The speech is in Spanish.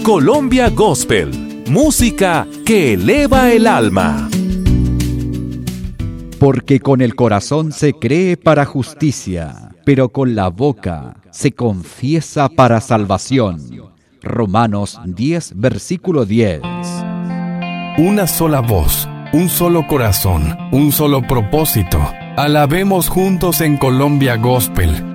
Colombia Gospel, música que eleva el alma. Porque con el corazón se cree para justicia, pero con la boca se confiesa para salvación. Romanos 10, versículo 10. Una sola voz, un solo corazón, un solo propósito. Alabemos juntos en Colombia Gospel.